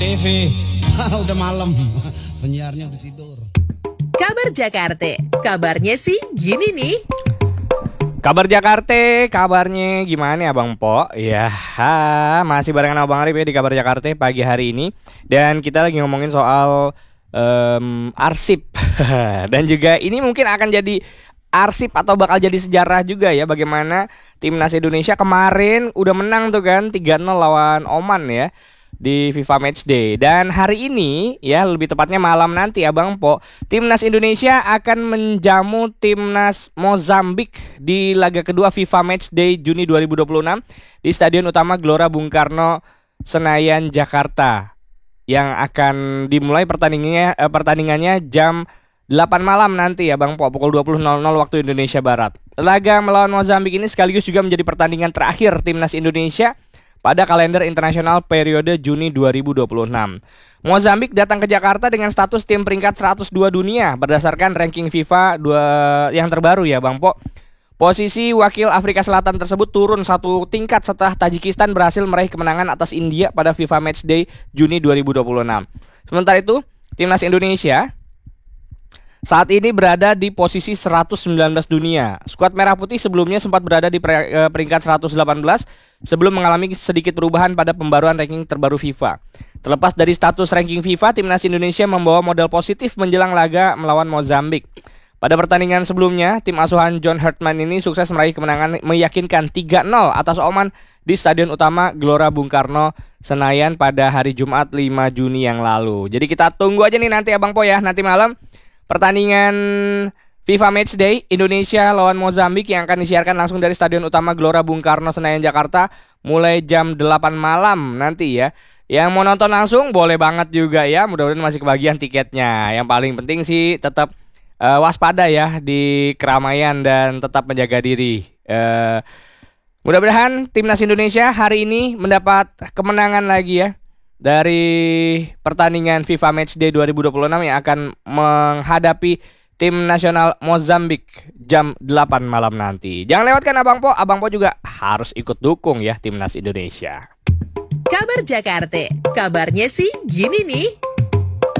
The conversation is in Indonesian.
TV. Udah malam, penyiarnya udah tidur. Kabar Jakarta, kabarnya sih gini nih. Kabar Jakarta, kabarnya gimana ya Bang Po? Ya, masih barengan Abang Arif ya di Kabar Jakarta pagi hari ini. Dan kita lagi ngomongin soal arsip. Dan juga ini mungkin akan jadi arsip atau bakal jadi sejarah juga ya, bagaimana timnas Indonesia kemarin udah menang tuh kan 3-0 lawan Oman ya di FIFA Matchday. Dan hari ini ya, lebih tepatnya malam nanti ya Bang Po, timnas Indonesia akan menjamu timnas Mozambik di laga kedua FIFA Matchday Juni 2026 di Stadion Utama Gelora Bung Karno, Senayan, Jakarta, yang akan dimulai pertandingannya jam 8 malam nanti ya Bang Po, pukul 20.00 waktu Indonesia Barat. Laga melawan Mozambik ini sekaligus juga menjadi pertandingan terakhir timnas Indonesia pada kalender internasional periode Juni 2026. Mozambik datang ke Jakarta dengan status tim peringkat 102 dunia berdasarkan ranking FIFA yang terbaru ya Bang Po. Posisi wakil Afrika Selatan tersebut turun satu tingkat setelah Tajikistan berhasil meraih kemenangan atas India pada FIFA Matchday Juni 2026. Sementara itu, timnas Indonesia saat ini berada di posisi 119 dunia. Skuad Merah Putih sebelumnya sempat berada di peringkat 118 sebelum mengalami sedikit perubahan pada pembaruan ranking terbaru FIFA. Terlepas dari status ranking FIFA, timnas Indonesia membawa modal positif menjelang laga melawan Mozambik. Pada pertandingan sebelumnya, tim asuhan John Hartman ini sukses meraih kemenangan meyakinkan 3-0 atas Oman di Stadion Utama Gelora Bung Karno, Senayan pada hari Jumat 5 Juni yang lalu. Jadi kita tunggu aja nih nanti ya Bang Po ya, nanti malam pertandingan FIFA Matchday Indonesia lawan Mozambik yang akan disiarkan langsung dari Stadion Utama Gelora Bung Karno, Senayan, Jakarta mulai jam 8 malam nanti ya. Yang mau nonton langsung boleh banget juga ya, mudah-mudahan masih kebagian tiketnya. Yang paling penting sih tetap waspada ya di keramaian dan tetap menjaga diri. Mudah-mudahan timnas Indonesia hari ini mendapat kemenangan lagi ya dari pertandingan FIFA Matchday 2026 yang akan menghadapi tim nasional Mozambik jam 8 malam nanti. Jangan lewatkan Abang Po juga harus ikut dukung ya timnas Indonesia. Kabar Jakarta, kabarnya sih gini nih.